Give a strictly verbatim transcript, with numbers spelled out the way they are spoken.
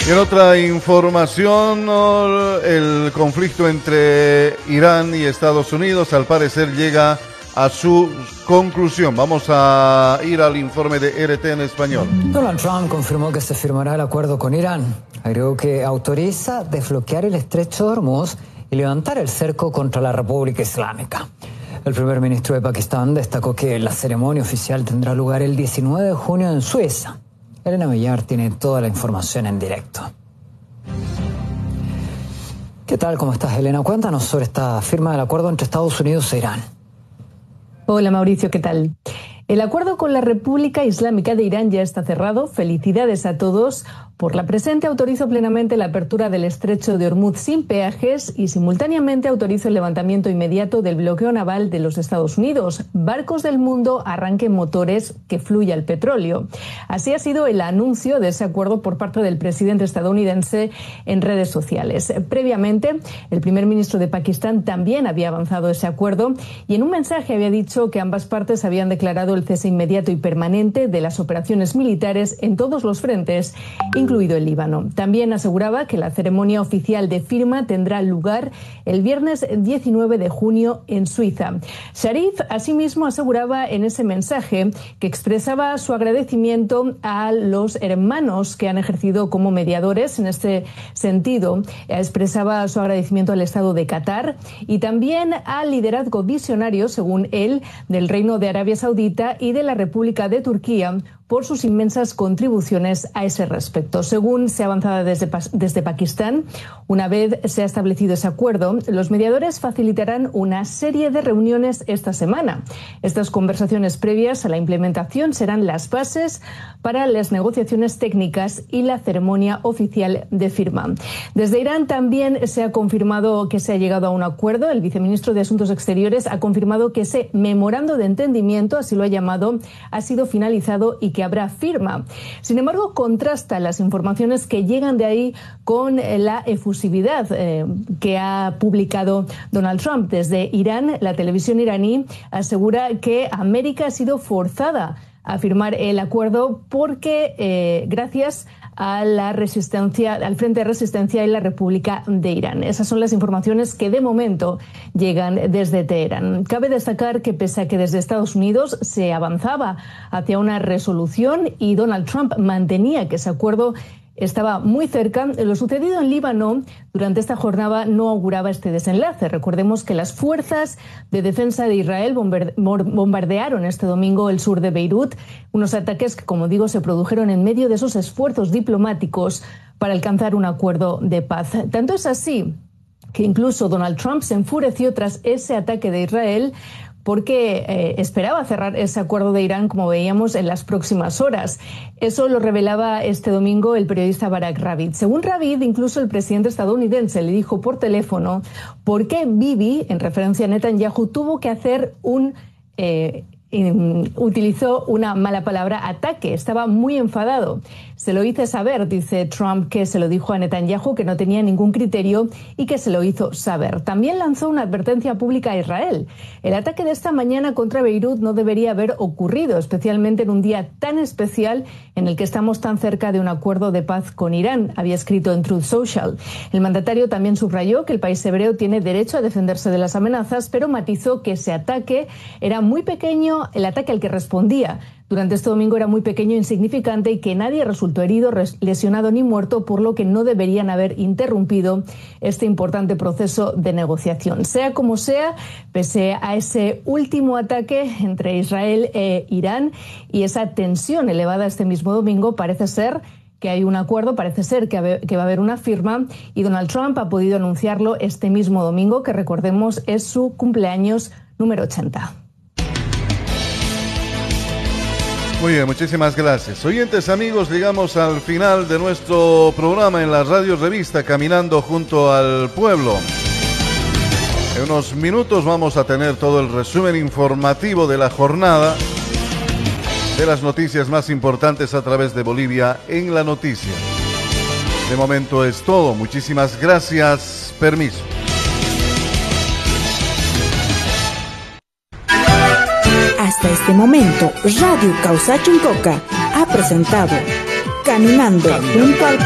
Y en otra información, el conflicto entre Irán y Estados Unidos al parecer llega a su conclusión. Vamos a ir al informe de R T en español. Donald Trump confirmó que se firmará el acuerdo con Irán. Agregó que autoriza desbloquear el estrecho de Hormuz y levantar el cerco contra la República Islámica. El primer ministro de Pakistán destacó que la ceremonia oficial tendrá lugar el diecinueve de junio en Suiza. Elena Villar tiene toda la información en directo. ¿Qué tal? ¿Cómo estás, Elena? Cuéntanos sobre esta firma del acuerdo entre Estados Unidos e Irán. Hola, Mauricio, ¿qué tal? El acuerdo con la República Islámica de Irán ya está cerrado. Felicidades a todos. Por la presente autorizo plenamente la apertura del estrecho de Hormuz sin peajes y simultáneamente autorizo el levantamiento inmediato del bloqueo naval de los Estados Unidos. Barcos del mundo arranquen motores, que fluya el petróleo. Así ha sido el anuncio de ese acuerdo por parte del presidente estadounidense en redes sociales. Previamente, el primer ministro de Pakistán también había avanzado ese acuerdo y en un mensaje había dicho que ambas partes habían declarado el cese inmediato y permanente de las operaciones militares en todos los frentes, incluido el Líbano. También aseguraba que la ceremonia oficial de firma tendrá lugar el viernes diecinueve de junio en Suiza. Sharif asimismo aseguraba en ese mensaje que expresaba su agradecimiento a los hermanos que han ejercido como mediadores en este sentido. Expresaba su agradecimiento al Estado de Qatar y también al liderazgo visionario, según él, del Reino de Arabia Saudita y de la República de Turquía por sus inmensas contribuciones a ese respecto. Según se avanzaba desde, desde Pakistán, una vez se ha establecido ese acuerdo, los mediadores facilitarán una serie de reuniones esta semana. Estas conversaciones previas a la implementación serán las bases para las negociaciones técnicas y la ceremonia oficial de firma. Desde Irán también se ha confirmado que se ha llegado a un acuerdo. El viceministro de Asuntos Exteriores ha confirmado que ese memorando de entendimiento, así lo ha llamado, ha sido finalizado y que habrá firma. Sin embargo, contrasta las informaciones que llegan de ahí con la efusividad eh, que ha publicado Donald Trump. Desde Irán, la televisión iraní asegura que América ha sido forzada a firmar el acuerdo porque eh, gracias a la resistencia, al Frente de Resistencia en la República de Irán. Esas son las informaciones que de momento llegan desde Teherán. Cabe destacar que pese a que desde Estados Unidos se avanzaba hacia una resolución y Donald Trump mantenía que ese acuerdo estaba muy cerca, lo sucedido en Líbano durante esta jornada no auguraba este desenlace. Recordemos que las fuerzas de defensa de Israel bombardearon este domingo el sur de Beirut, unos ataques que, como digo, se produjeron en medio de esos esfuerzos diplomáticos para alcanzar un acuerdo de paz. Tanto es así que incluso Donald Trump se enfureció tras ese ataque de Israel porque eh, esperaba cerrar ese acuerdo de Irán, como veíamos, en las próximas horas. Eso lo revelaba este domingo el periodista Barak Ravid. Según Ravid, incluso el presidente estadounidense le dijo por teléfono por qué Bibi, en referencia a Netanyahu, tuvo que hacer un... Eh, utilizó una mala palabra, ataque. Estaba muy enfadado. Se lo hice saber, dice Trump, que se lo dijo a Netanyahu, que no tenía ningún criterio y que se lo hizo saber. También lanzó una advertencia pública a Israel. El ataque de esta mañana contra Beirut no debería haber ocurrido, especialmente en un día tan especial en el que estamos tan cerca de un acuerdo de paz con Irán, había escrito en Truth Social. El mandatario también subrayó que el país hebreo tiene derecho a defenderse de las amenazas, pero matizó que ese ataque era muy pequeño. El ataque al que respondía durante este domingo era muy pequeño e insignificante y que nadie resultó herido, lesionado ni muerto, por lo que no deberían haber interrumpido este importante proceso de negociación. Sea como sea, pese a ese último ataque entre Israel e Irán y esa tensión elevada este mismo domingo, parece ser que hay un acuerdo, parece ser que va a haber una firma y Donald Trump ha podido anunciarlo este mismo domingo, que recordemos es su cumpleaños número ochenta. Muy bien, muchísimas gracias. Oyentes, amigos, llegamos al final de nuestro programa en la Radio Revista Caminando junto al Pueblo. En unos minutos vamos a tener todo el resumen informativo de la jornada, de las noticias más importantes a través de Bolivia en la Noticia. De momento es todo. Muchísimas gracias. Permiso. Hasta este momento, Radio Causacho Coca ha presentado Caminando junto al